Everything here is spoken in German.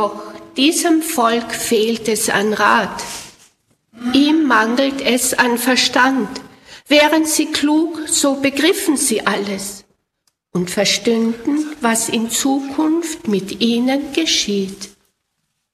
Diesem Volk fehlt es an Rat, ihm mangelt es an Verstand. Wären sie klug, so begriffen sie alles und verstünden, was in Zukunft mit ihnen geschieht.